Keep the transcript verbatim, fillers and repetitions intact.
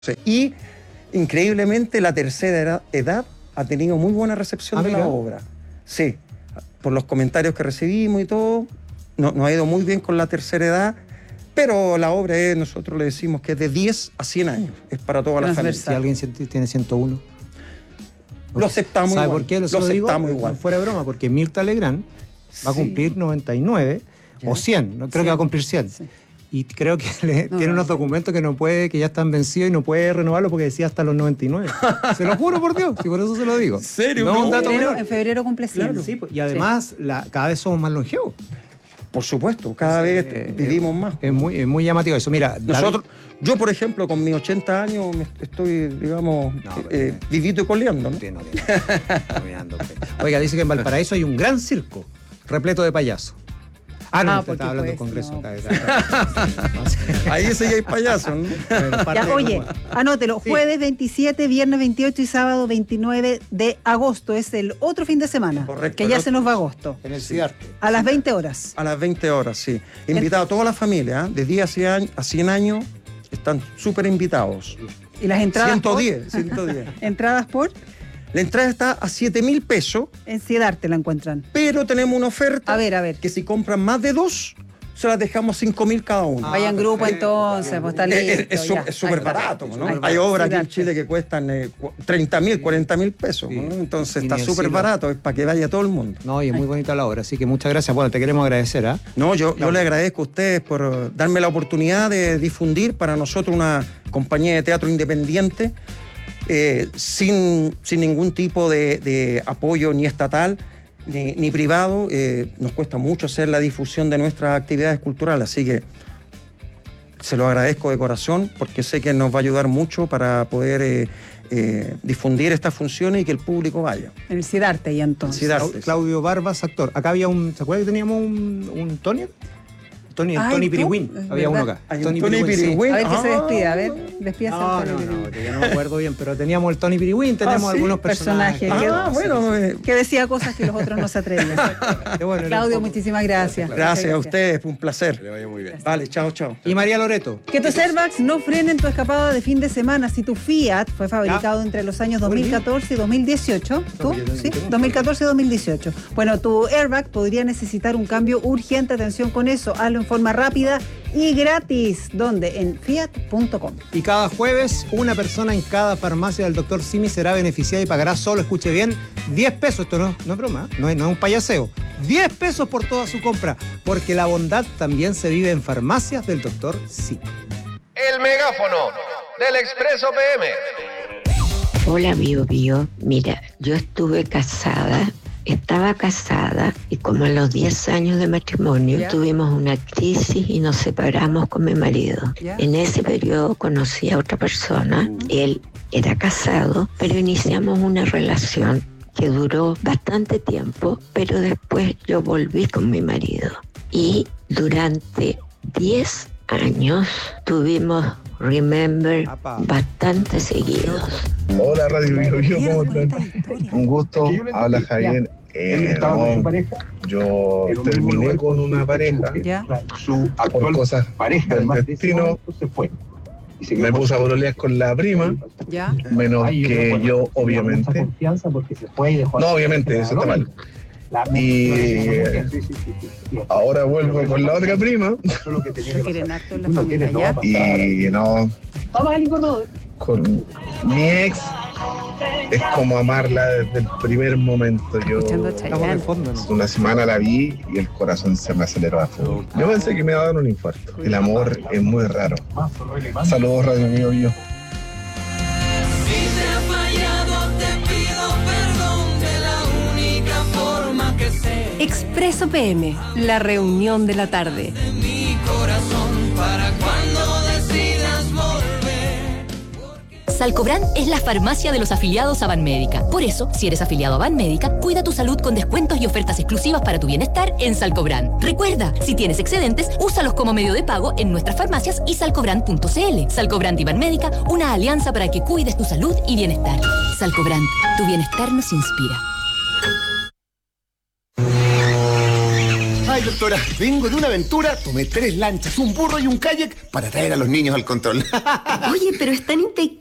Y increíblemente la tercera edad ha tenido muy buena recepción ah, de mira. la obra. Sí, por los comentarios que recibimos y todo, nos no ha ido muy bien con la tercera edad, pero la obra es, nosotros le decimos que es de diez a cien años, es para toda la familia. Si alguien tiene ciento uno. Lo aceptamos ¿Sabe igual. por qué? Lo, lo aceptamos digo, igual. Fuera de broma, porque Mirta Legrand va a cumplir sí. noventa y nueve ya. o cien, no creo sí. que va a cumplir cien. Sí. Y creo que le, no, tiene no, unos no. documentos que no puede, que ya están vencidos y no puede renovarlo porque decía hasta los noventa y nueve. Se lo juro por Dios, y por eso se lo digo. ¿En serio? No, un dato febrero, en febrero cumple cien. Claro, sí, y además sí. La, cada vez somos más longevos. Por supuesto, cada sí, vez eh, vivimos más. Es muy, es muy llamativo eso. Mira, nosotros, yo por ejemplo, con mis ochenta años estoy, digamos, no, eh, vivito y coleando, ¿no? No, no, no Oiga, dice que en Valparaíso hay un gran circo repleto de payasos. Ah, no, ah, te estaba hablando del Congreso. No. Acá, acá, acá. Ahí sí hay payasos, ¿no? Ya, oye, anótelo. Sí. Jueves veintisiete, viernes veintiocho y sábado veintinueve de agosto. Es el otro fin de semana. Correcto. Que ya se nos va agosto. En el CIDARTE. A las veinte horas. A las veinte horas, sí. Invitado a toda la familia, ¿eh? De diez a cien años, están súper invitados. ¿Y las entradas ciento diez, por? ciento diez. ¿Entradas por? La entrada está a siete mil pesos. En CIDARTE la encuentran. Pero tenemos una oferta. A ver, a ver. Que si compran más de dos, se las dejamos cinco mil cada uno. Ah, Vaya en grupo entonces, pues está listo. Es súper barato, ¿no? Hay, hay obras aquí en Chile que cuestan eh, treinta mil, cuarenta mil pesos, sí. ¿no? Entonces está súper barato, es para que vaya todo el mundo. No, y es muy bonita la obra, así que muchas gracias. Bueno, te queremos agradecer, ¿ah? ¿eh? No, yo, yo le agradezco a ustedes por darme la oportunidad de difundir para nosotros una compañía de teatro independiente. Eh, sin, sin ningún tipo de, de apoyo ni estatal ni, ni privado, eh, nos cuesta mucho hacer la difusión de nuestras actividades culturales, así que se lo agradezco de corazón porque sé que nos va a ayudar mucho para poder eh, eh, difundir estas funciones y que el público vaya. En el CIDARTE y entonces. CIDARTE, Claudio Barbas, actor. Acá había un, ¿se acuerda que teníamos un, un Tony? Tony, Ay, Tony Pirigüín, había uno acá. Hay Tony, Tony Pirigüín. Sí. A ver que ah. se despida, a ver, despídase. No, no, no, que yo no me acuerdo bien, pero teníamos el Tony Pirigüín, tenemos ah, ¿sí? algunos personajes. personajes ah, que, bueno, eh. que decía cosas que los otros no se atrevían. bueno, Claudio, muchísimas gracias. Gracias, gracias a ustedes, fue un placer. Que le vaya muy bien. Gracias. Vale, chao, chao. Y María Loreto. Que tus airbags no frenen tu escapada de fin de semana. Si tu Fiat fue fabricado ¿Ya? entre los años dos mil catorce y dos mil dieciocho, ¿tú? Sí, dos mil catorce y dos mil dieciocho. Bueno, tu airbag podría necesitar un cambio urgente. Atención con eso, hazlo en forma rápida y gratis. ¿Dónde? En fiat punto com. Y cada jueves, una persona en cada farmacia del doctor Simi será beneficiada y pagará solo, escuche bien, diez pesos. Esto no, no es broma, no es, no es un payaseo. diez pesos por toda su compra, porque la bondad también se vive en farmacias del doctor Simi. El megáfono del Expreso P M. Hola, Bio Bio. Mira, yo estuve casada. Estaba casada y como a los diez años de matrimonio yeah. tuvimos una crisis y nos separamos con mi marido. Yeah. En ese periodo conocí a otra persona, uh-huh. Él era casado, pero iniciamos una relación que duró bastante tiempo, pero después yo volví con mi marido. Y durante diez años tuvimos Remember bastante seguidos. Hola Radio Bio Bio, ¿cómo están? Un gusto, habla Javier. Eh, no, yo terminé con una pareja por cosas del destino. Me puse a pololear con la prima, ¿Ya? menos que yo, obviamente. No, obviamente, eso está mal. Y eh, ahora vuelvo con la otra prima. Y no, con mi ex es como amarla desde el primer momento. Yo una semana la vi y el corazón se me aceleró a fuego. Yo pensé que me iba a dar un infarto. El amor es muy raro. Saludos, Radio Bio Bio. Expreso P M, la reunión de la tarde. Mi corazón para cuando decidas volver. Salcobran es la farmacia de los afiliados a Banmédica. Por eso, si eres afiliado a Banmédica, cuida tu salud con descuentos y ofertas exclusivas para tu bienestar en Salcobran. Recuerda, si tienes excedentes, úsalos como medio de pago en nuestras farmacias y salcobran punto c l. Salcobran y Banmédica, una alianza para que cuides tu salud y bienestar. Salcobran, tu bienestar nos inspira. Ay, doctora, vengo de una aventura, tomé tres lanchas, un burro y un kayak para traer a los niños al control. Oye, pero están